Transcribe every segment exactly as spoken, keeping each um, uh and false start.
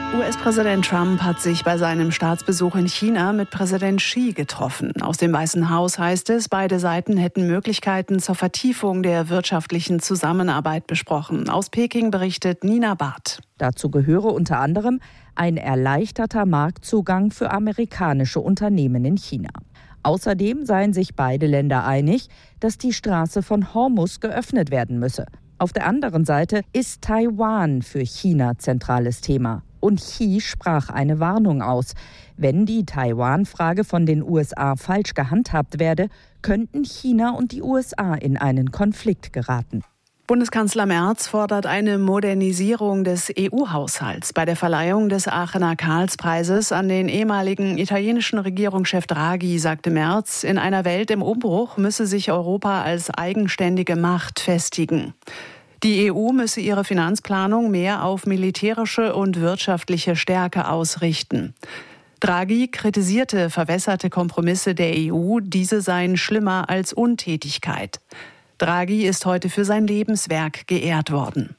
U S-Präsident Trump hat sich bei seinem Staatsbesuch in China mit Präsident Xi getroffen. Aus dem Weißen Haus heißt es, beide Seiten hätten Möglichkeiten zur Vertiefung der wirtschaftlichen Zusammenarbeit besprochen. Aus Peking berichtet Nina Barth. Dazu gehöre unter anderem ein erleichterter Marktzugang für amerikanische Unternehmen in China. Außerdem seien sich beide Länder einig, dass die Straße von Hormuz geöffnet werden müsse. Auf der anderen Seite ist Taiwan für China zentrales Thema. Und Xi sprach eine Warnung aus. Wenn die Taiwan-Frage von den U S A falsch gehandhabt werde, könnten China und die U S A in einen Konflikt geraten. Bundeskanzler Merz fordert eine Modernisierung des E U-Haushalts. Bei der Verleihung des Aachener Karlspreises an den ehemaligen italienischen Regierungschef Draghi sagte Merz, in einer Welt im Umbruch müsse sich Europa als eigenständige Macht festigen. Die E U müsse ihre Finanzplanung mehr auf militärische und wirtschaftliche Stärke ausrichten. Draghi kritisierte verwässerte Kompromisse der E U, diese seien schlimmer als Untätigkeit. Draghi ist heute für sein Lebenswerk geehrt worden.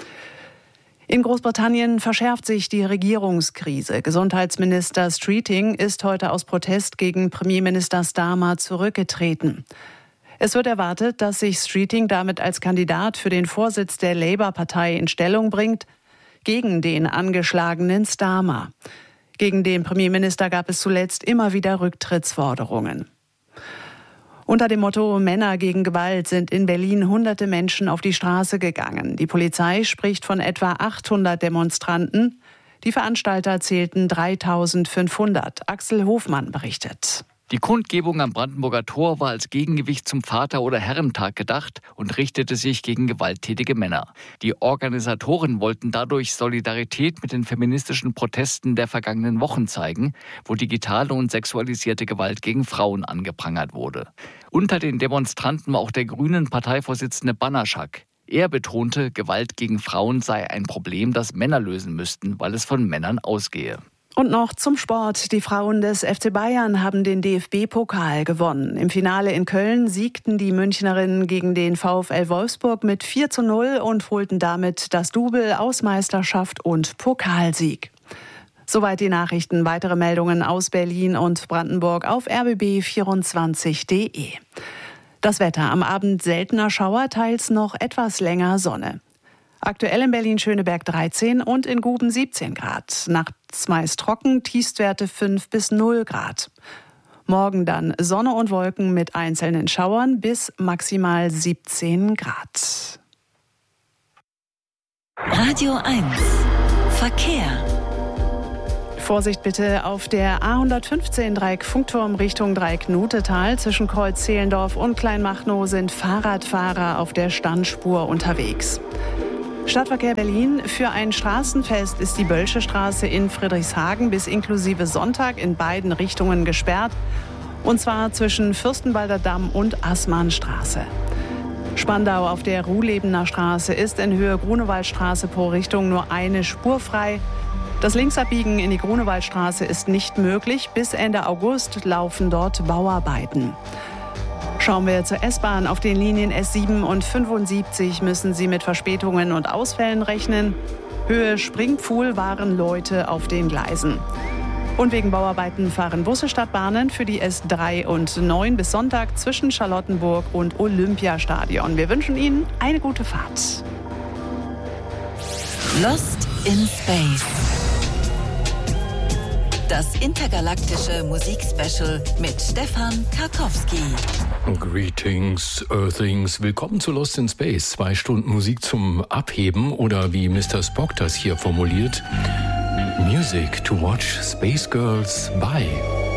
In Großbritannien verschärft sich die Regierungskrise. Gesundheitsminister Streeting ist heute aus Protest gegen Premierminister Starmer zurückgetreten. Es wird erwartet, dass sich Streeting damit als Kandidat für den Vorsitz der Labour-Partei in Stellung bringt, gegen den angeschlagenen Starmer. Gegen den Premierminister gab es zuletzt immer wieder Rücktrittsforderungen. Unter dem Motto Männer gegen Gewalt sind in Berlin hunderte Menschen auf die Straße gegangen. Die Polizei spricht von etwa achthundert Demonstranten. Die Veranstalter zählten dreitausendfünfhundert. Axel Hofmann berichtet. Die Kundgebung am Brandenburger Tor war als Gegengewicht zum Vater- oder Herrentag gedacht und richtete sich gegen gewalttätige Männer. Die Organisatoren wollten dadurch Solidarität mit den feministischen Protesten der vergangenen Wochen zeigen, wo digitale und sexualisierte Gewalt gegen Frauen angeprangert wurde. Unter den Demonstranten war auch der grünen Parteivorsitzende Banaszak. Er betonte, Gewalt gegen Frauen sei ein Problem, das Männer lösen müssten, weil es von Männern ausgehe. Und noch zum Sport. Die Frauen des F C Bayern haben den D F B-Pokal gewonnen. Im Finale in Köln siegten die Münchnerinnen gegen den VfL Wolfsburg mit vier zu null und holten damit das Double aus Meisterschaft und Pokalsieg. Soweit die Nachrichten. Weitere Meldungen aus Berlin und Brandenburg auf r b b vierundzwanzig punkt d e. Das Wetter. Am Abend seltener Schauer, teils noch etwas länger Sonne. Aktuell in Berlin-Schöneberg dreizehn und in Guben siebzehn Grad. Nachts meist trocken, Tiefstwerte fünf bis null Grad. Morgen dann Sonne und Wolken mit einzelnen Schauern bis maximal siebzehn Grad. Radio eins Verkehr. Vorsicht bitte auf der A hundertfünfzehn Dreieck-Funkturm Richtung Dreieck-Nutetal. Zwischen Kreuz-Zehlendorf und Kleinmachnow sind Fahrradfahrer auf der Standspur unterwegs. Stadtverkehr Berlin. Für ein Straßenfest ist die Bölsche Straße in Friedrichshagen bis inklusive Sonntag in beiden Richtungen gesperrt. Und zwar zwischen Fürstenwalder Damm und Assmannstraße. Spandau auf der Ruhlebener Straße ist in Höhe Grunewaldstraße pro Richtung nur eine Spur frei. Das Linksabbiegen in die Grunewaldstraße ist nicht möglich. Bis Ende August laufen dort Bauarbeiten. Schauen wir zur S-Bahn. Auf den Linien S sieben und fünfundsiebzig müssen Sie mit Verspätungen und Ausfällen rechnen. Höhe Springpfuhl waren Leute auf den Gleisen. Und wegen Bauarbeiten fahren Busse statt Bahnen für die S drei und neun bis Sonntag zwischen Charlottenburg und Olympiastadion. Wir wünschen Ihnen eine gute Fahrt. Lost in Space. Das intergalaktische Musikspecial mit Stefan Karkowski. Greetings, Earthlings. Willkommen zu Lost in Space. Zwei Stunden Musik zum Abheben oder wie Mister Spock das hier formuliert, Music to watch Space Girls by.